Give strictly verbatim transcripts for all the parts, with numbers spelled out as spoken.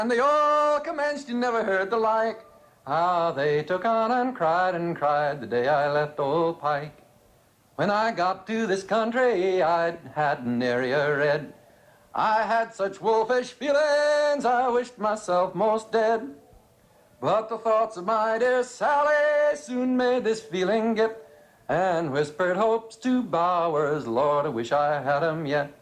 And they all commenced, you never heard the like. How they took on and cried and cried the day I left old Pike. When I got to this country, I'd had nary a red. I had such wolfish feelings, I wished myself most dead. But the thoughts of my dear Sally soon made this feeling get, and whispered hopes to Bowers, Lord, I wish I had 'em yet.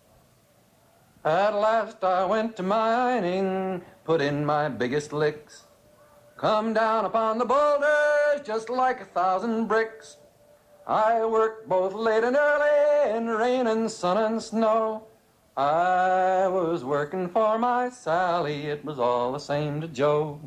At last I went to mining, put in my biggest licks, come down upon the boulders just like a thousand bricks. I worked both late and early in rain and sun and snow. I was working for my Sally, it was all the same to Joe.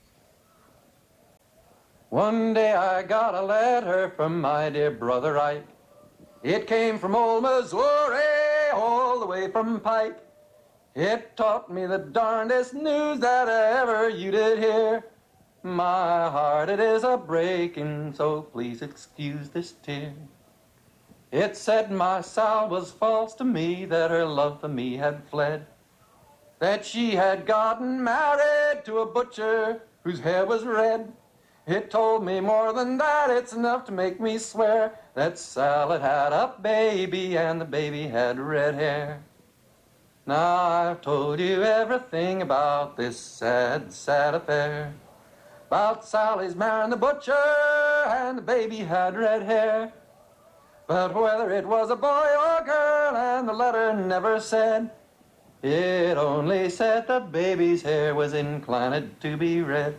One day I got a letter from my dear brother Ike. It came from old Missouri, all the way from Pike. It taught me the darndest news that ever you did hear. My heart it is a breaking, so please excuse this tear. It said my Sal was false to me, that her love for me had fled, that she had gotten married to a butcher whose hair was red. It told me more than that, it's enough to make me swear that Sal had had a baby and the baby had red hair. Now I've told you everything about this sad, sad affair, about Sally's marrying the butcher and the baby had red hair. But whether it was a boy or girl, and the letter never said, it only said the baby's hair was inclined to be red.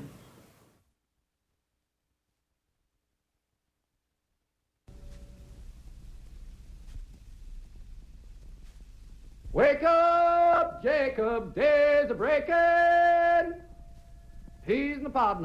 Wake up, Jacob, day's a-breaking. Peas in the pot.